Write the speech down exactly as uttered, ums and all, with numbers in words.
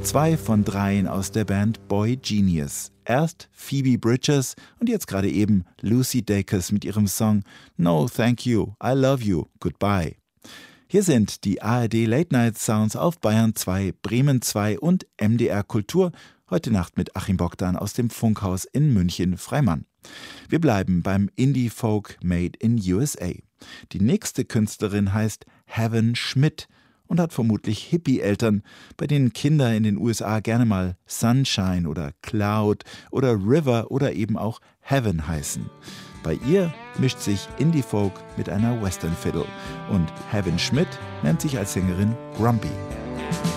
Zwei von dreien aus der Band Boy Genius. Erst Phoebe Bridgers und jetzt gerade eben Lucy Dacus mit ihrem Song No Thank You, I Love You, Goodbye. Hier sind die A R D Late Night Sounds auf Bayern zwei, Bremen zwei und M D R Kultur. Heute Nacht mit Achim Bogdan aus dem Funkhaus in München-Freimann. Wir bleiben beim Indie-Folk Made in U S A. Die nächste Künstlerin heißt Heaven Schmidt und hat vermutlich Hippie-Eltern, bei denen Kinder in den U S A gerne mal Sunshine oder Cloud oder River oder eben auch Heaven heißen. Bei ihr mischt sich Indie-Folk mit einer Western Fiddle und Heaven Schmidt nennt sich als Sängerin Grumpy.